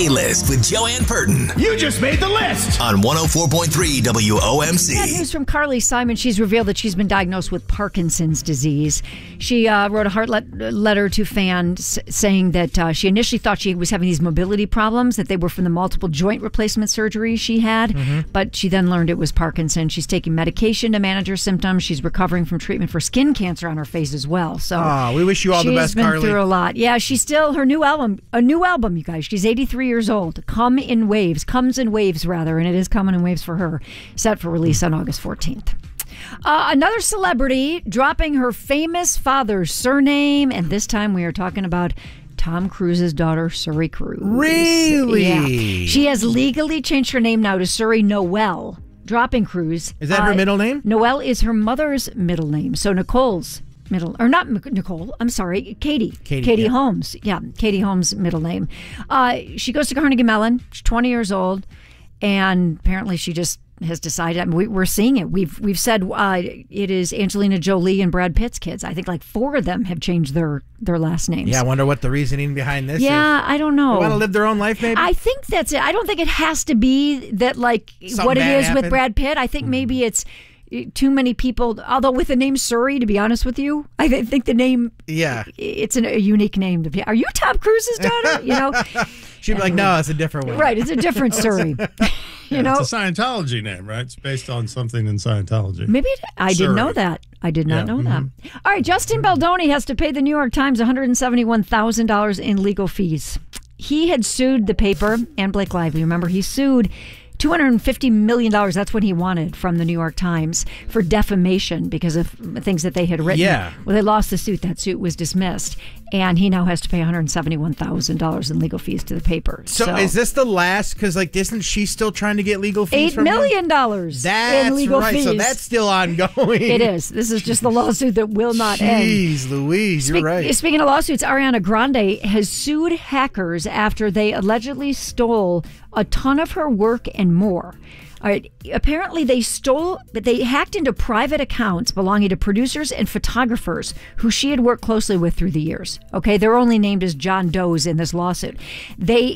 List with Joanne Purton. You just made the list On 104.3 WOMC. Bad news from Carly Simon. She's revealed that she's been diagnosed with Parkinson's disease. She wrote a heart letter to fans saying that she initially thought she was having these mobility problems, that they were from the multiple joint replacement surgery she had, but she then learned it was Parkinson's. She's taking medication to manage her symptoms. She's recovering from treatment for skin cancer on her face as well. So we wish you all the best, Carly. She's been through a lot. Yeah, she's still, her new album, you guys. She's 83 years old. Comes in waves, and it is coming in waves for her. Set for release on August 14th. Another celebrity dropping her famous father's surname, and this time we are talking about Tom Cruise's daughter, Suri Cruise. Really? Yeah. She has legally changed her name now to Suri Noel, dropping Cruise. Is that her middle name? Noel is her mother's middle name. So Nicole's middle, or not Nicole, I'm sorry, Katie yeah. Holmes. Yeah, Katie Holmes' middle name. She goes to Carnegie Mellon. She's 20 years old, and apparently she just has decided. I mean, we're seeing it. We've said it is Angelina Jolie and Brad Pitt's kids. I think like 4 of them have changed their last names. Yeah, I wonder what the reasoning behind this is. Yeah, I don't know. They want to live their own life, maybe? I think that's it. I don't think it has to be that, like, Something what it bad is happened. with Brad Pitt. I think maybe it's too many people. Although with the name Suri, to be honest with you, I think the name, it's a unique name. Are you Tom Cruise's daughter? You know, she'd be like, no, it's a different one. Right, it's a different Suri. You know, it's a Scientology name, right? It's based on something in Scientology. Maybe I didn't know that. I did not know that. All right, Justin Baldoni has to pay the New York Times $171,000 in legal fees. He had sued the paper and Blake Lively. Remember, he sued $250 million. That's what he wanted from the New York Times for defamation because of things that they had written. Yeah. Well, they lost the suit. That suit was dismissed. And he now has to pay $171,000 in legal fees to the paper. So is this the last? Because, like, isn't she still trying to get legal fees $8 million in legal right. fees. So that's still ongoing. It is. This is just the lawsuit that will not end. Jeez Louise, you're right. Speaking of lawsuits, Ariana Grande has sued hackers after they allegedly stole a ton of her work and more. All right. Apparently, they hacked into private accounts belonging to producers and photographers who she had worked closely with through the years. Okay, they're only named as John Does in this lawsuit. They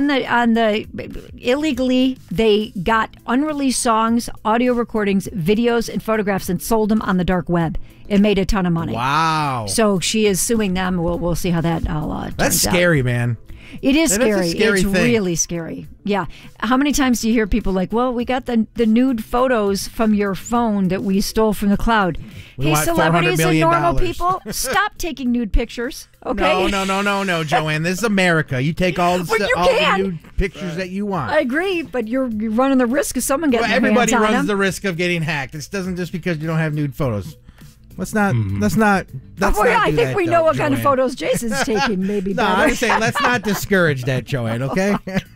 illegally they got unreleased songs, audio recordings, videos, and photographs and sold them on the dark web. It made a ton of money. Wow. So she is suing them. We'll see how that all turns out. That's scary, man. It is scary. It's a scary thing. Really scary. Yeah. How many times do you hear people like, well, we got the nude photos from your phone that we stole from the cloud. Hey, celebrities and normal people, stop taking nude pictures, okay? No, Joanne. This is America. You take all the nude pictures that you want. I agree, but you're running the risk of someone getting their hands everybody on runs them. the risk of getting hacked. This doesn't just because you don't have nude photos. Let's not. I think we know what kind of photos Jason's taking. Maybe. No, I'm saying let's not discourage that, Joanne. Okay.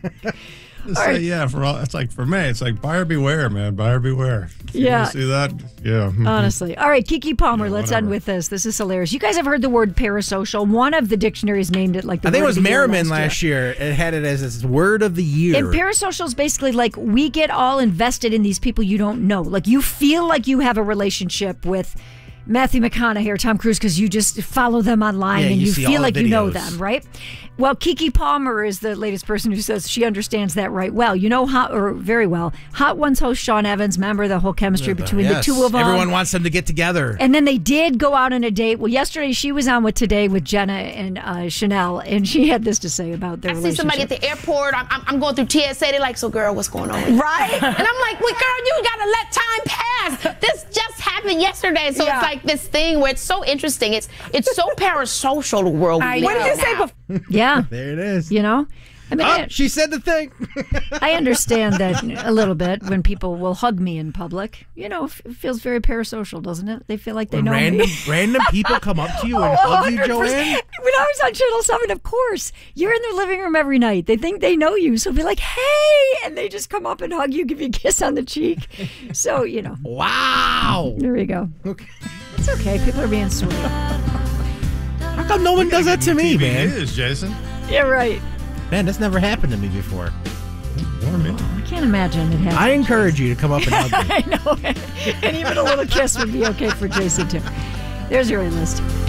It's like for me, it's like buyer beware, man. Buyer beware. Yeah. You see that? Yeah. Honestly. All right, Keke Palmer. Let's end with this. This is hilarious. You guys have heard the word parasocial. One of the dictionaries named it like the I think word it was of the year Merriman last year. It had it as its word of the year. And parasocial is basically like we get all invested in these people you don't know. Like you feel like you have a relationship with Matthew McConaughey or Tom Cruise because you just follow them online and you feel like you know them, right? Well, Keke Palmer is the latest person who says she understands that right well. You know, very well. Hot Ones host Sean Evans, remember the whole chemistry between the two of them? Everyone wants them to get together. And then they did go out on a date. Well, yesterday she was on with Today with Jenna and Chanel, and she had this to say about their relationship. I see somebody at the airport. I'm going through TSA. They're like, so girl, what's going on? Right? And I'm like, well, girl, you got to let time pass. This just happened yesterday. So it's like this thing where it's so interesting. It's so parasocial, the world. What did you say before? Yeah. There it is. You know? I mean, she said the thing. I understand that a little bit when people will hug me in public. You know, it feels very parasocial, doesn't it? They feel like they know me. Random people come up to you and hug you, Joanne? When I was on Channel 7, of course, you're in their living room every night. They think they know you. So be like, hey, and they just come up and hug you, give you a kiss on the cheek. So, you know. Wow. There you go. Okay. It's okay. People are being sweet. How come no one does that to me, man? It is, Jason. Yeah, right. Man, that's never happened to me before. I can't imagine it happening. I encourage you to come up and hug me. I know. And even a little kiss would be okay for Jason, too. There's your list.